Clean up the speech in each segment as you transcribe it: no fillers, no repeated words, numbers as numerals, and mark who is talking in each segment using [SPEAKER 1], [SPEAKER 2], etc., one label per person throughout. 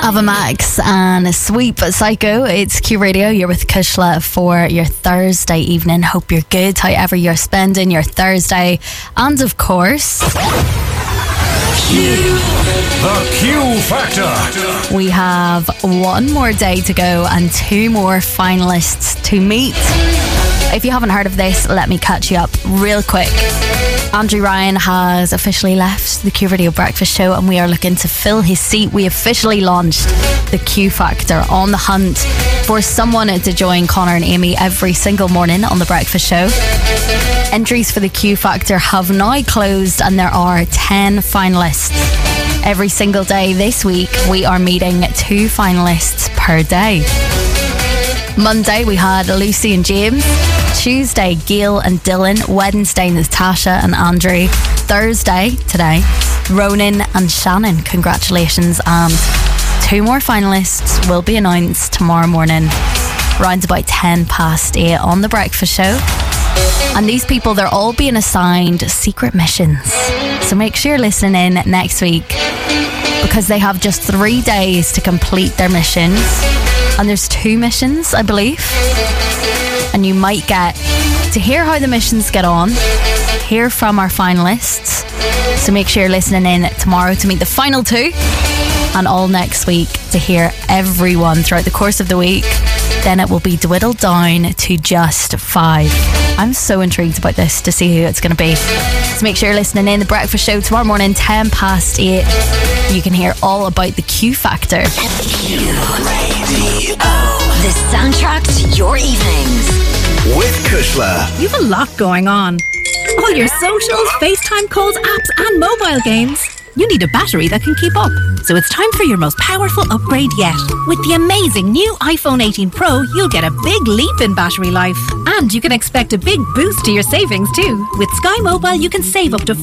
[SPEAKER 1] Ava Max and Sweep Psycho. It's Q Radio. You're with Kushla for your Thursday evening. Hope you're good, however you're spending your Thursday. And of course,
[SPEAKER 2] Q, the Q Factor.
[SPEAKER 1] We have one more day to go and two more finalists to meet. If you haven't heard of this, let me catch you up real quick. Andrew Ryan has officially left the Q Radio Breakfast Show and we are looking to fill his seat. We officially launched the Q Factor, on the hunt for someone to join Connor and Amy every single morning on the Breakfast Show. Entries for the Q Factor have now closed and there are 10 finalists. Every single day this week we are meeting 2 finalists per day. Monday we had Lucy and James. Tuesday, Gail and Dylan. Wednesday, Natasha and Andrew. Thursday, today, Ronan and Shannon. Congratulations. And 2 more finalists will be announced tomorrow morning, round about 8:10 on The Breakfast Show. And these people, they're all being assigned secret missions. So make sure you're listening in next week, because they have just 3 days to complete their missions. And there's 2 missions, I believe. And you might get to hear how the missions get on, hear from our finalists. So make sure you're listening in tomorrow to meet the final 2, and all next week to hear everyone throughout the course of the week. Then it will be dwindled down to just 5. I'm so intrigued about this to see who it's going to be. So make sure you're listening in. The Breakfast Show tomorrow morning, 8:10. You can hear all about the Q Factor.
[SPEAKER 3] Q Radio. The soundtrack to your evenings.
[SPEAKER 2] With Kushla.
[SPEAKER 4] You've a lot going on. All your socials, FaceTime calls, apps and mobile games. You need a battery that can keep up. So it's time for your most powerful upgrade yet. With the amazing new iPhone 18 Pro, you'll get a big leap in battery life. And you can expect a big boost to your savings too. With Sky Mobile, you can save up to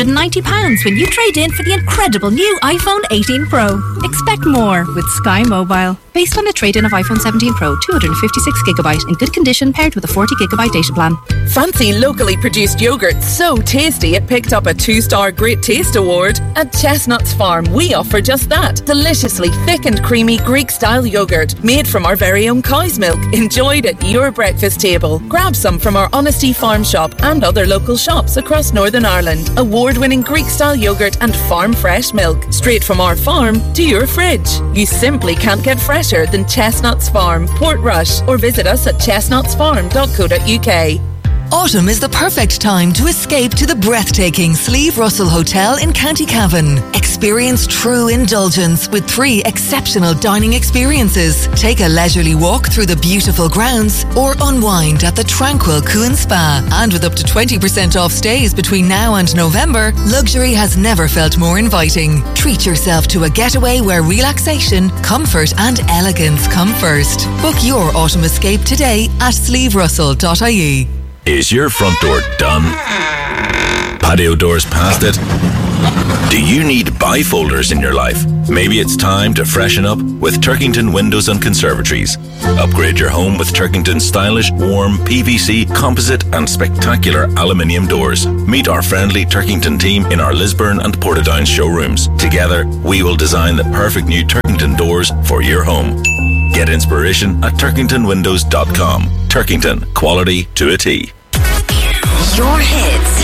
[SPEAKER 4] £490 when you trade in for the incredible new iPhone 18 Pro. Expect more with Sky Mobile. Based on a trade-in of iPhone 17 Pro, 256GB in good condition, paired with a 40GB data plan.
[SPEAKER 5] Fancy locally produced yoghurt so tasty it picked up a 2-star Great Taste Award? At Chestnuts Farm, we offer just that. Deliciously thick and creamy Greek-style yoghurt made from our very own cow's milk, enjoyed at your breakfast table. Grab some from our Honesty Farm shop and other local shops across Northern Ireland. Award-winning Greek-style yoghurt and farm-fresh milk, straight from our farm to your fridge. You simply can't get fresher than Chestnuts Farm, Portrush, or visit us at chestnutsfarm.co.uk.
[SPEAKER 6] Autumn is the perfect time to escape to the breathtaking Sleeve Russell Hotel in County Cavan. Experience true indulgence with 3 exceptional dining experiences. Take a leisurely walk through the beautiful grounds or unwind at the tranquil Cuan Spa. And with up to 20% off stays between now and November, luxury has never felt more inviting. Treat yourself to a getaway where relaxation, comfort and elegance come first. Book your autumn escape today at sleeverussell.ie.
[SPEAKER 2] Is your front door done? Patio doors past it? Do you need bifolders in your life? Maybe it's time to freshen up with Turkington Windows and Conservatories. Upgrade your home with Turkington's stylish, warm, PVC, composite and spectacular aluminium doors. Meet our friendly Turkington team in our Lisburn and Portadown showrooms. Together, we will design the perfect new Turkington doors for your home. Get inspiration at turkingtonwindows.com. Turkington, quality to a T.
[SPEAKER 3] Your hits.